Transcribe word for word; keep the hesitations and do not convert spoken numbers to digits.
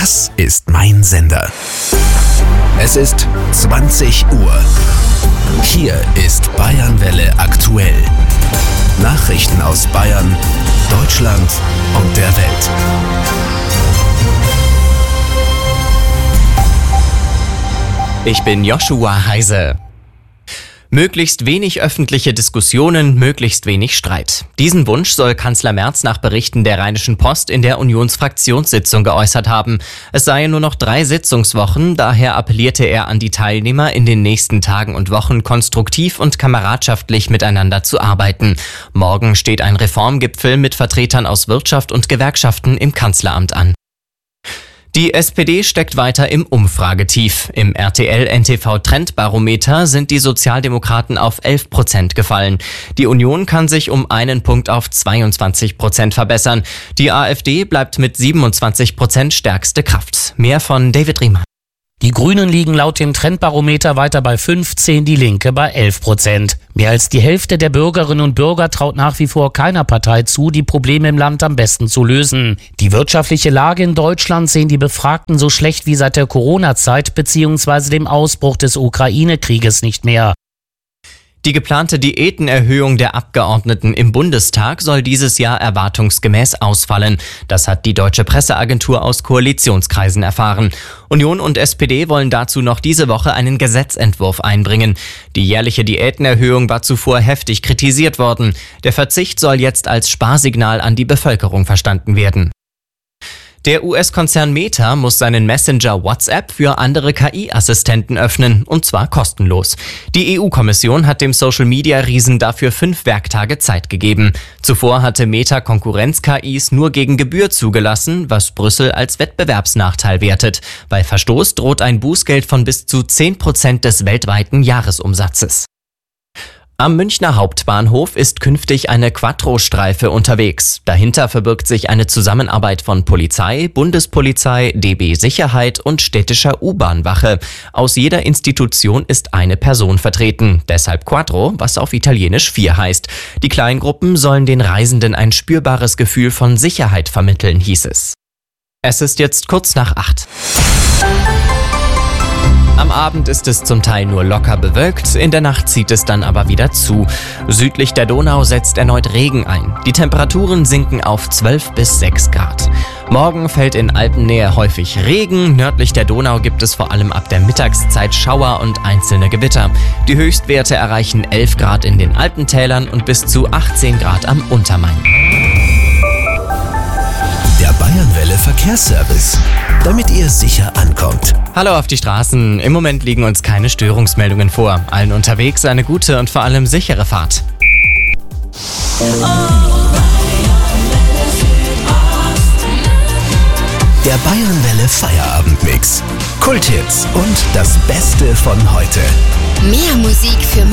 Das ist mein Sender. Es ist zwanzig Uhr. Hier ist Bayernwelle aktuell. Nachrichten aus Bayern, Deutschland und der Welt. Ich bin Joshua Heise. Möglichst wenig öffentliche Diskussionen, möglichst wenig Streit. Diesen Wunsch soll Kanzler Merz nach Berichten der Rheinischen Post in der Unionsfraktionssitzung geäußert haben. Es seien nur noch drei Sitzungswochen, daher appellierte er an die Teilnehmer, in den nächsten Tagen und Wochen konstruktiv und kameradschaftlich miteinander zu arbeiten. Morgen steht ein Reformgipfel mit Vertretern aus Wirtschaft und Gewerkschaften im Kanzleramt an. Die S P D steckt weiter im Umfragetief. Im R T L-N T V-Trendbarometer sind die Sozialdemokraten auf elf Prozent gefallen. Die Union kann sich um einen Punkt auf zweiundzwanzig Prozent verbessern. Die AfD bleibt mit siebenundzwanzig Prozent stärkste Kraft. Mehr von David Riemann. Die Grünen liegen laut dem Trendbarometer weiter bei fünfzehn, die Linke bei elf Prozent. Mehr als die Hälfte der Bürgerinnen und Bürger traut nach wie vor keiner Partei zu, die Probleme im Land am besten zu lösen. Die wirtschaftliche Lage in Deutschland sehen die Befragten so schlecht wie seit der Corona-Zeit bzw. dem Ausbruch des Ukraine-Krieges nicht mehr. Die geplante Diätenerhöhung der Abgeordneten im Bundestag soll dieses Jahr erwartungsgemäß ausfallen. Das hat die Deutsche Presseagentur aus Koalitionskreisen erfahren. Union und S P D wollen dazu noch diese Woche einen Gesetzentwurf einbringen. Die jährliche Diätenerhöhung war zuvor heftig kritisiert worden. Der Verzicht soll jetzt als Sparsignal an die Bevölkerung verstanden werden. Der U S-Konzern Meta muss seinen Messenger WhatsApp für andere K I-Assistenten öffnen, und zwar kostenlos. Die E U-Kommission hat dem Social-Media-Riesen dafür fünf Werktage Zeit gegeben. Zuvor hatte Meta Konkurrenz-K Is nur gegen Gebühr zugelassen, was Brüssel als Wettbewerbsnachteil wertet. Bei Verstoß droht ein Bußgeld von bis zu zehn Prozent des weltweiten Jahresumsatzes. Am Münchner Hauptbahnhof ist künftig eine Quattro-Streife unterwegs. Dahinter verbirgt sich eine Zusammenarbeit von Polizei, Bundespolizei, D B Sicherheit und städtischer U-Bahn-Wache. Aus jeder Institution ist eine Person vertreten, deshalb Quattro, was auf Italienisch vier heißt. Die Kleingruppen sollen den Reisenden ein spürbares Gefühl von Sicherheit vermitteln, hieß es. Es ist jetzt kurz nach acht. Am Abend ist es zum Teil nur locker bewölkt, in der Nacht zieht es dann aber wieder zu. Südlich der Donau setzt erneut Regen ein. Die Temperaturen sinken auf zwölf bis sechs Grad. Morgen fällt in Alpennähe häufig Regen. Nördlich der Donau gibt es vor allem ab der Mittagszeit Schauer und einzelne Gewitter. Die Höchstwerte erreichen elf Grad in den Alpentälern und bis zu achtzehn Grad am Untermain. Der Bayernwelle Verkehrsservice, damit ihr sicher ankommt. Hallo auf die Straßen. Im Moment liegen uns keine Störungsmeldungen vor. Allen unterwegs eine gute und vor allem sichere Fahrt. Der Bayernwelle Feierabendmix. Kulthits und das Beste von heute. Mehr Musik für